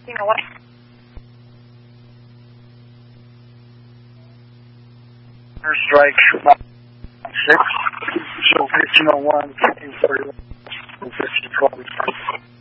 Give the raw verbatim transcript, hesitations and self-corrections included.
fifteen oh one. First strike, six, show fifteen oh one, fifteen forty-one, fifteen twelve.